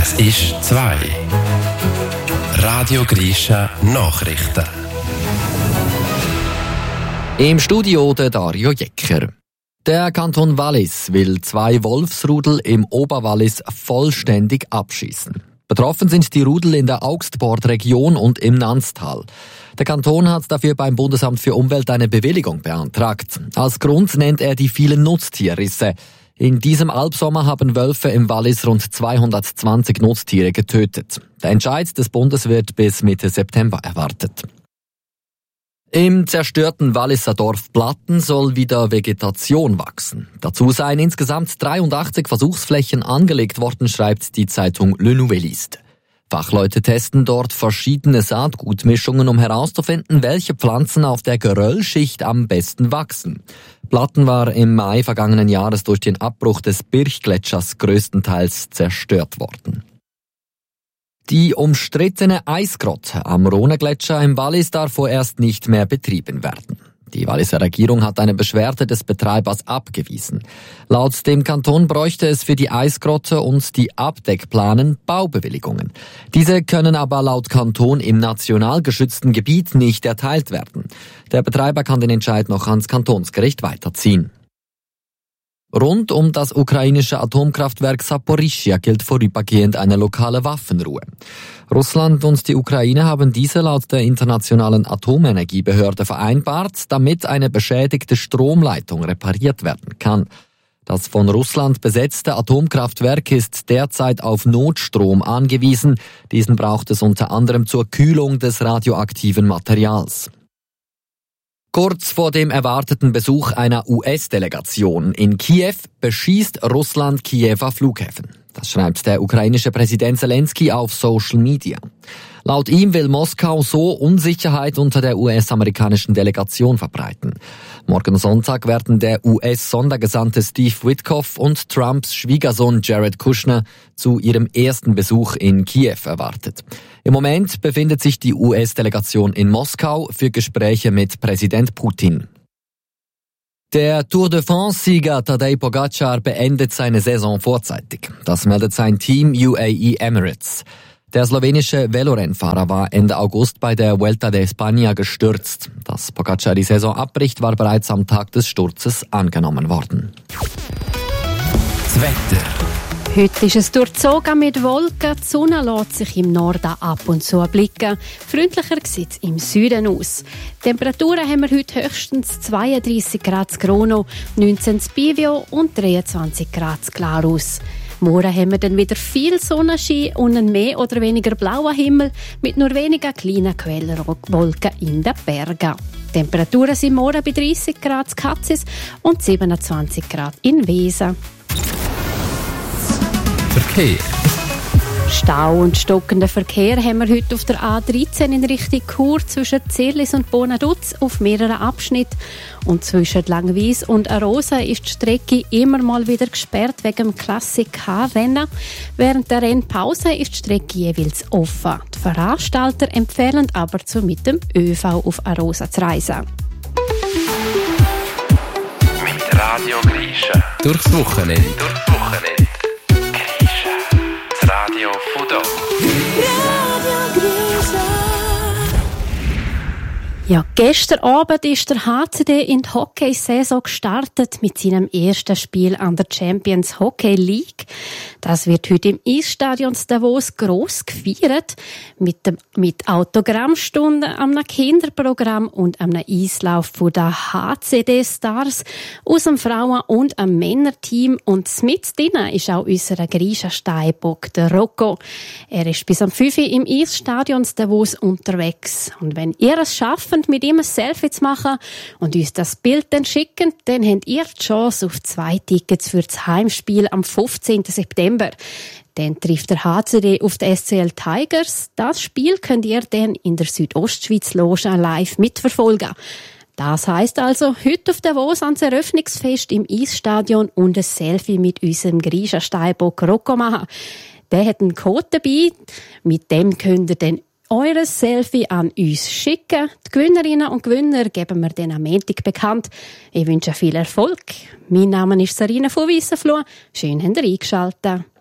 Es ist 2. Radio Grisha Nachrichten. Im Studio der Dario Jecker. Der Kanton Wallis will 2 Wolfsrudel im Oberwallis vollständig abschießen. Betroffen sind die Rudel in der Augstbord-Region und im Nanstal. Der Kanton hat dafür beim Bundesamt für Umwelt eine Bewilligung beantragt. Als Grund nennt er die vielen Nutztierrisse. In diesem Albsommer haben Wölfe im Wallis rund 220 Nutztiere getötet. Der Entscheid des Bundes wird bis Mitte September erwartet. Im zerstörten Walliser Dorf Platten soll wieder Vegetation wachsen. Dazu seien insgesamt 83 Versuchsflächen angelegt worden, schreibt die Zeitung Le Nouvelliste. Fachleute testen dort verschiedene Saatgutmischungen, um herauszufinden, welche Pflanzen auf der Geröllschicht am besten wachsen. Platten war im Mai vergangenen Jahres durch den Abbruch des Birchgletschers größtenteils zerstört worden. Die umstrittene Eisgrotte am Rhonegletscher im Wallis darf vorerst nicht mehr betrieben werden. Die Walliser Regierung hat eine Beschwerde des Betreibers abgewiesen. Laut dem Kanton bräuchte es für die Eisgrotte und die Abdeckplanen Baubewilligungen. Diese können aber laut Kanton im national geschützten Gebiet nicht erteilt werden. Der Betreiber kann den Entscheid noch ans Kantonsgericht weiterziehen. Rund um das ukrainische Atomkraftwerk Saporischschja gilt vorübergehend eine lokale Waffenruhe. Russland und die Ukraine haben diese laut der Internationalen Atomenergiebehörde vereinbart, damit eine beschädigte Stromleitung repariert werden kann. Das von Russland besetzte Atomkraftwerk ist derzeit auf Notstrom angewiesen. Diesen braucht es unter anderem zur Kühlung des radioaktiven Materials. Kurz vor dem erwarteten Besuch einer US-Delegation in Kiew beschießt Russland Kiewer Flughäfen. Das schreibt der ukrainische Präsident Zelensky auf Social Media. Laut ihm will Moskau so Unsicherheit unter der US-amerikanischen Delegation verbreiten. Morgen Sonntag werden der US-Sondergesandte Steve Witkoff und Trumps Schwiegersohn Jared Kushner zu ihrem ersten Besuch in Kiew erwartet. Im Moment befindet sich die US-Delegation in Moskau für Gespräche mit Präsident Putin. Der Tour de France-Sieger Tadej Pogacar beendet seine Saison vorzeitig. Das meldet sein Team UAE Emirates. Der slowenische Velorennfahrer war Ende August bei der Vuelta de España gestürzt. Dass Pogacar die Saison abbricht, war bereits am Tag des Sturzes angenommen worden. Das Wetter. Heute ist es durchzogen mit Wolken. Die Sonne lässt sich im Norden ab und zu blicken. Freundlicher sieht es im Süden aus. Temperaturen haben wir heute höchstens 32 Grad in Grono, 19 in Bivio und 23 Grad in Glarus. Morgen haben wir dann wieder viel Sonnenschein und einen mehr oder weniger blauen Himmel mit nur wenigen kleinen Quellwolken in den Bergen. Die Temperaturen sind morgen bei 30 Grad in Katzis und 27 Grad in Wesen. Verkehr. Stau und stockenden Verkehr haben wir heute auf der A13 in Richtung Chur zwischen Zirlis und Bonaduz auf mehreren Abschnitten. Und zwischen Langwies und Arosa ist die Strecke immer mal wieder gesperrt wegen dem Klassik-H-Rennen. Während der Rennpause ist die Strecke jeweils offen. Die Veranstalter empfehlen aber, mit dem ÖV auf Arosa zu reisen. Mit Radio Grisha. Durchs Wochenende. Radio Fudo. Ja, gestern Abend ist der HCD in die Hockey-Saison gestartet mit seinem ersten Spiel an der Champions Hockey League. Das wird heute im Eisstadion Davos gross gefeiert. Mit Autogrammstunden, einem Kinderprogramm und einem Eislauf von den HCD-Stars aus dem Frauen- und einem Männerteam. Und mit drinnen ist auch unser Grisha Steinbock, der Rocco. Er ist bis am 5 Uhr im Eisstadion Davos unterwegs. Und wenn ihr es schafft, mit ihm ein Selfie zu machen und uns das Bild dann schicken, dann habt ihr die Chance auf 2 Tickets für das Heimspiel am 15. September. Dann trifft der HCD auf die SCL Tigers. Das Spiel könnt ihr dann in der Südostschweiz Loge live mitverfolgen. Das heisst also, heute auf Davos ans Eröffnungsfest im Eisstadion und ein Selfie mit unserem Grisha Steinbock Rocco machen. Der hat einen Code dabei, mit dem könnt ihr dann eures Selfie an uns schicken. Die Gewinnerinnen und Gewinner geben wir dann am Montag bekannt. Ich wünsche viel Erfolg. Mein Name ist Sarina von Weissenfluh. Schön, habt ihr eingeschaltet.